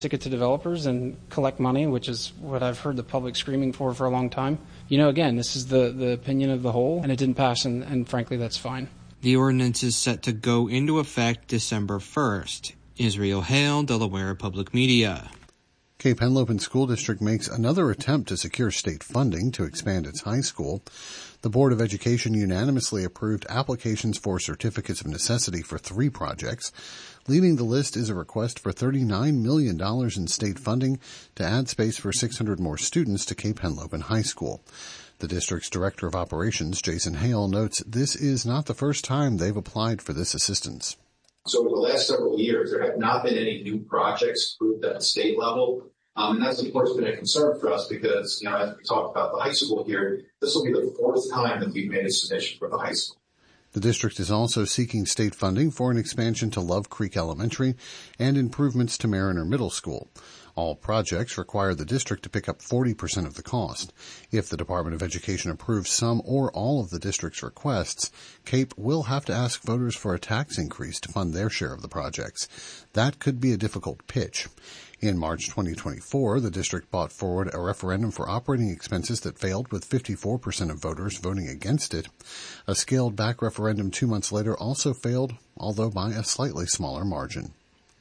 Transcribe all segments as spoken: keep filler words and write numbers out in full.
Stick it to developers and collect money, which is what I've heard the public screaming for for a long time. You know, again, this is the, the opinion of the whole, and it didn't pass, and, and frankly, that's fine. The ordinance is set to go into effect December first. Israel Hale, Delaware Public Media. Cape Henlopen School District makes another attempt to secure state funding to expand its high school. The Board of Education unanimously approved applications for certificates of necessity for three projects. Leading the list is a request for thirty-nine million dollars in state funding to add space for six hundred more students to Cape Henlopen High School. The district's Director of Operations, Jason Hale, notes this is not the first time they've applied for this assistance. So over the last several years, there have not been any new projects approved at the state level. Um, and that's, of course, been a concern for us because, you know, as we talked about the high school here, this will be the fourth time that we've made a submission for the high school. The district is also seeking state funding for an expansion to Love Creek Elementary and improvements to Mariner Middle School. All projects require the district to pick up forty percent of the cost. If the Department of Education approves some or all of the district's requests, Cape will have to ask voters for a tax increase to fund their share of the projects. That could be a difficult pitch. In March twenty twenty-four, the district brought forward a referendum for operating expenses that failed, with fifty-four percent of voters voting against it. A scaled-back referendum two months later also failed, although by a slightly smaller margin.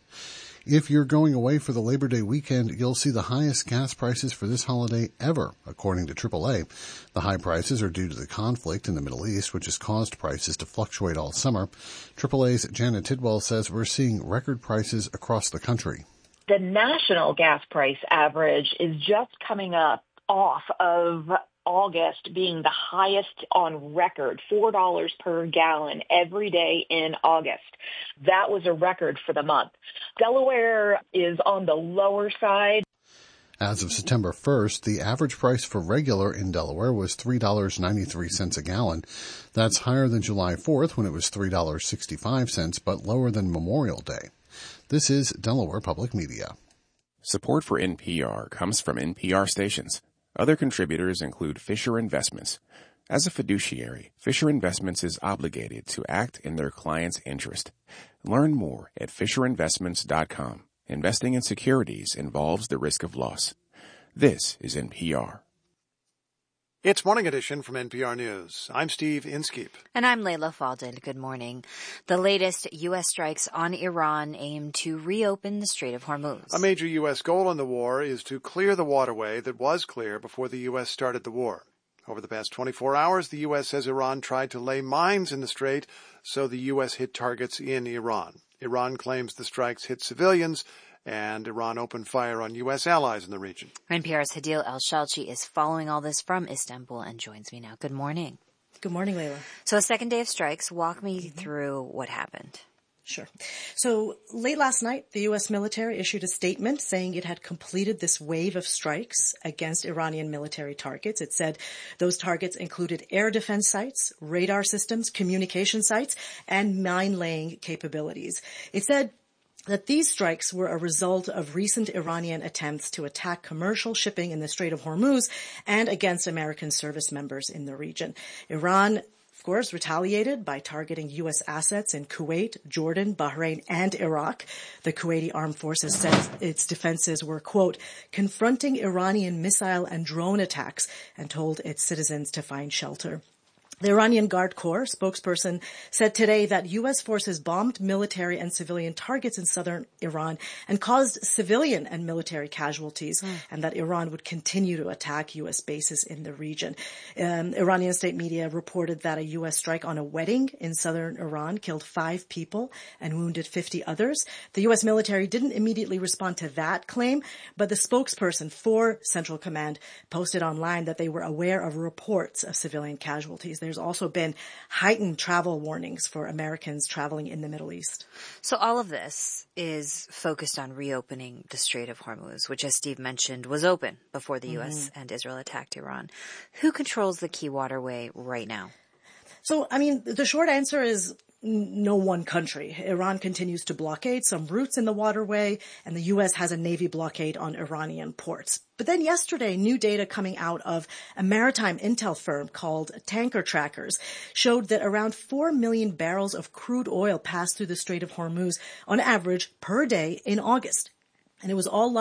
If you're going away for the Labor Day weekend, you'll see the highest gas prices for this holiday ever, according to triple A. The high prices are due to the conflict in the Middle East, which has caused prices to fluctuate all summer. triple A's Janet Tidwell says we're seeing record prices across the country. The national gas price average is just coming up off of August being the highest on record, four dollars per gallon every day in August. That was a record for the month. Delaware is on the lower side. As of September first, the average price for regular in Delaware was three dollars and ninety-three cents a gallon. That's higher than July fourth, when it was three dollars and sixty-five cents, but lower than Memorial Day. This is Delaware Public Media. Support for N P R comes from N P R stations. Other contributors include Fisher Investments. As a fiduciary, Fisher Investments is obligated to act in their client's interest. Learn more at fisher investments dot com. Investing in securities involves the risk of loss. This is N P R. It's Morning Edition from N P R News. I'm Steve Inskeep. And I'm Layla Falden. Good morning. The latest U S strikes on Iran aim to reopen the Strait of Hormuz. A major U S goal in the war is to clear the waterway that was clear before the U S started the war. Over the past twenty-four hours, the U S says Iran tried to lay mines in the strait, so the U S hit targets in Iran. Iran claims the strikes hit civilians, and Iran opened fire on U S allies in the region. N P R's Hadil El-Shalchi is following all this from Istanbul and joins me now. Good morning. Good morning, Layla. So a second day of strikes. Walk me Mm-hmm. through what happened. Sure. So late last night, the U S military issued a statement saying it had completed this wave of strikes against Iranian military targets. It said those targets included air defense sites, radar systems, communication sites, and mine-laying capabilities. It said that these strikes were a result of recent Iranian attempts to attack commercial shipping in the Strait of Hormuz and against American service members in the region. Iran, of course, retaliated by targeting U S assets in Kuwait, Jordan, Bahrain, and Iraq. The Kuwaiti armed forces said its defenses were, quote, confronting Iranian missile and drone attacks, and told its citizens to find shelter. The Iranian Guard Corps spokesperson said today that U S forces bombed military and civilian targets in southern Iran and caused civilian and military casualties, mm. and that Iran would continue to attack U S bases in the region. Um, Iranian state media reported that a U S strike on a wedding in southern Iran killed five people and wounded fifty others. The U S military didn't immediately respond to that claim, but the spokesperson for Central Command posted online that they were aware of reports of civilian casualties. There's also been heightened travel warnings for Americans traveling in the Middle East. So all of this is focused on reopening the Strait of Hormuz, which, as Steve mentioned, was open before the mm-hmm. U S and Israel attacked Iran. Who controls the key waterway right now? So, I mean, the short answer is no one country. Iran continues to blockade some routes in the waterway, and the U S has a Navy blockade on Iranian ports. But then yesterday, new data coming out of a maritime intel firm called Tanker Trackers showed that around four million barrels of crude oil passed through the Strait of Hormuz on average per day in August. And it was all